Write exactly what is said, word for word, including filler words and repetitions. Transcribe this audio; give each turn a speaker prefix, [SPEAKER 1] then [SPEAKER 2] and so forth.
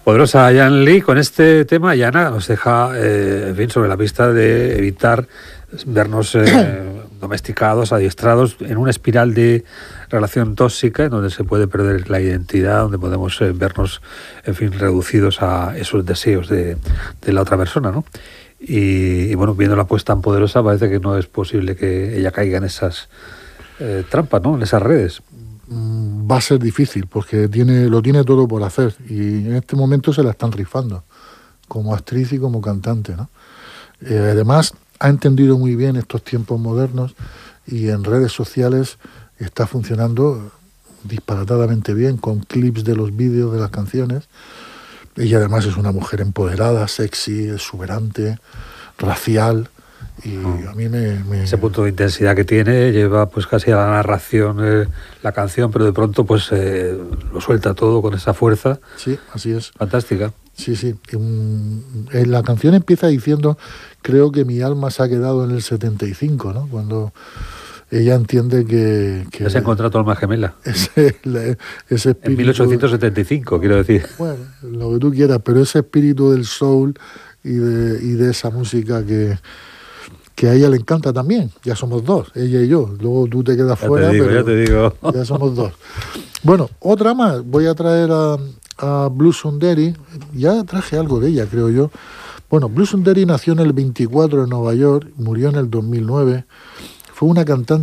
[SPEAKER 1] Poderosa Jan Lee, con este tema, Yana nos deja, eh, en fin, sobre la pista de evitar vernos eh, domesticados, adiestrados en una espiral de relación tóxica en donde se puede perder la identidad, donde podemos eh, vernos, en fin, reducidos a esos deseos de, de la otra persona, ¿no? Y, y bueno, viéndola pues tan poderosa, parece que no es posible que ella caiga en esas eh, trampas, ¿no? En esas redes.
[SPEAKER 2] Va a ser difícil porque tiene, lo tiene todo por hacer y en este momento se la están rifando como actriz y como cantante, ¿no? Eh, además ha entendido muy bien estos tiempos modernos y en redes sociales está funcionando disparatadamente bien con clips de los vídeos de las canciones. Ella además es una mujer empoderada, sexy, exuberante, racial. Y a mí me, me...
[SPEAKER 1] Ese punto de intensidad que tiene lleva pues casi a la narración eh, la canción, pero de pronto pues eh, lo suelta todo con esa fuerza.
[SPEAKER 2] Sí, así es.
[SPEAKER 1] Fantástica.
[SPEAKER 2] Sí, sí. Um, la canción empieza diciendo, creo que mi alma se ha quedado en el setenta y cinco, ¿no? Cuando ella entiende que... que
[SPEAKER 1] ya se ha encontrado tu alma gemela.
[SPEAKER 2] Ese, le, ese espíritu...
[SPEAKER 1] En mil ochocientos setenta y cinco, quiero decir.
[SPEAKER 2] Bueno, lo que tú quieras, pero ese espíritu del soul y de, y de esa música que... que a ella le encanta también, ya somos dos, ella y yo, luego tú te quedas
[SPEAKER 1] ya
[SPEAKER 2] fuera,
[SPEAKER 1] te digo,
[SPEAKER 2] pero
[SPEAKER 1] ya te digo.
[SPEAKER 2] ya somos dos. Bueno, otra más, voy a traer a, a Blue Sundari, ya traje algo de ella, creo yo. Bueno, Blue Sundari nació en el veinticuatro en Nueva York, murió en el dos mil nueve, fue una cantante